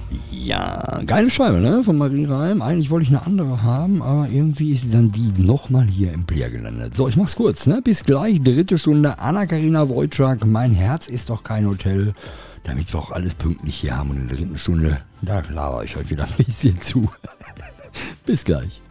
Ja, geile Scheibe, ne? Von Marie Reim. Eigentlich wollte ich eine andere haben, aber irgendwie ist dann die nochmal hier im Player gelandet. So, ich mach's kurz, ne? Bis gleich, dritte Stunde. Anna-Karina Wojcik, mein Herz ist doch kein Hotel. Damit wir auch alles pünktlich hier haben. Und in der dritten Stunde, da laber ich euch wieder ein bisschen zu. Bis gleich.